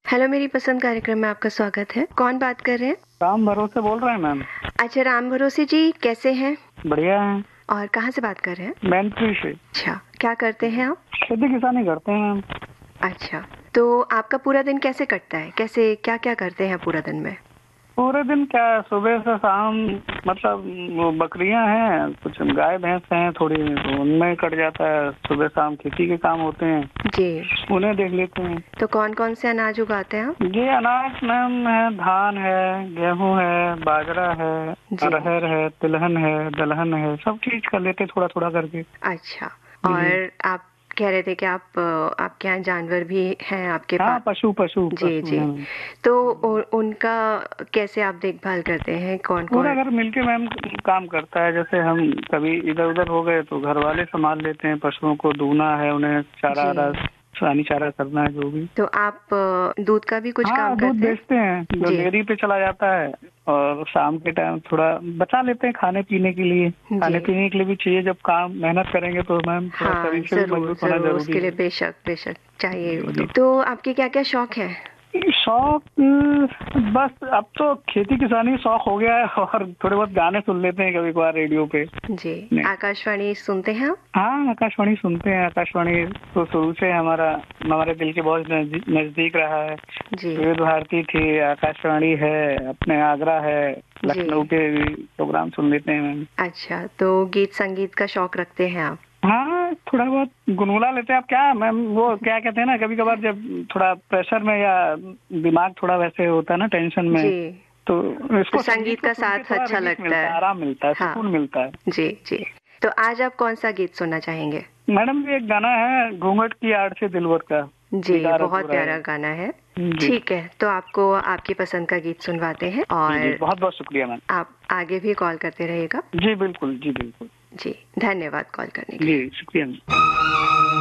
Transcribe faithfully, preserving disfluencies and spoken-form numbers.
Hello, मेरी पसंद कार्यक्रम में आपका स्वागत है। कौन बात कर रहे हैं? राम भरोसे बोल रहे हैं मैम। अच्छा, राम भरोसे जी, कैसे हैं? बढ़िया हैं। और कहाँ से बात कर रहे हैं? मैनपुरी से। अच्छा, क्या करते हैं आप? खेती किसानी करते हैं मैम। अच्छा, तो आपका पूरा दिन कैसे कटता है? कैसे क्या क्या करते हैं पूरा दिन में? पूरे दिन क्या, सुबह से शाम, मतलब वो बकरियां हैं, कुछ गाय भैंस हैं थोड़ी, तो उनमें कट जाता है। सुबह शाम खेती के काम होते हैं जी, उन्हें देख लेते हैं। तो कौन कौन से अनाज उगाते हैं आप? ये अनाज मैम है, धान है, गेहूं है, बाजरा है, जी। अरहर है, तिलहन है, दलहन है, सब चीज कर लेते थोड़ा थोड़ा करके। अच्छा, और आप कह रहे थे कि आप आपके यहाँ जानवर भी हैं आपके हाँ, पास? पशु पशु जी पशु जी। हैं। तो उ, उनका कैसे आप देखभाल करते हैं? कौन पूरा कौन? घर मिलके मैम काम करता है। जैसे हम कभी इधर उधर हो गए तो घर वाले संभाल लेते हैं। पशुओं को दूना है, उन्हें चारा जी। पानी चारा करना है, जो भी। तो आप अ, दूध का भी कुछ काम हाँ, दूध करते हैं? बेचते हैं, जो जी। डेयरी पे चला जाता है। और शाम के टाइम थोड़ा बचा लेते हैं खाने पीने के लिए। खाने जी। पीने के लिए भी चाहिए। जब काम मेहनत करेंगे तो मैम थोड़ा हाँ, शरीर से भी जरूर मजबूत होना जरूर, जरूरी उसके लिए है। बेशक बेशक चाहिए वो जी। तो। तो आपके क्या क्या शौक है? शौक बस अब तो खेती किसानी शौक हो गया है, और थोड़े बहुत गाने सुन लेते हैं कभी कभार रेडियो पे। जी। आकाशवाणी सुनते हैं आप? हाँ, आकाशवाणी सुनते हैं। आकाशवाणी तो शुरू से हमारा हमारे दिल के बहुत नजदीक नजदीक रहा है। जी विविध भारती थी, आकाशवाणी है, अपने आगरा है, लखनऊ के भी प्रोग्राम सुन लेते हैं मैम। अच्छा, तो गीत संगीत का शौक रखते हैं आप? हाँ, थोड़ा बहुत गुनगुना लेते हैं। आप क्या मैम, वो क्या कहते हैं ना, कभी कभार जब थोड़ा प्रेशर में या दिमाग थोड़ा वैसे होता है ना, टेंशन में, जी। तो इसको तो संगीत का साथ अच्छा लगता है। आराम मिलता है, हाँ। सुकून मिलता है। जी जी। तो आज आप कौन सा गीत सुनना चाहेंगे? मैडम, ये एक गाना है, घूंघट की आड़ से दिलवर का। जी, बहुत प्यारा गाना है। ठीक है, तो आपको आपकी पसंद का गीत सुनवाते हैं। और बहुत बहुत शुक्रिया मैम। आप आगे भी कॉल करते रहिएगा। जी बिल्कुल, जी बिल्कुल। जी, धन्यवाद कॉल करने के लिए। जी शुक्रिया।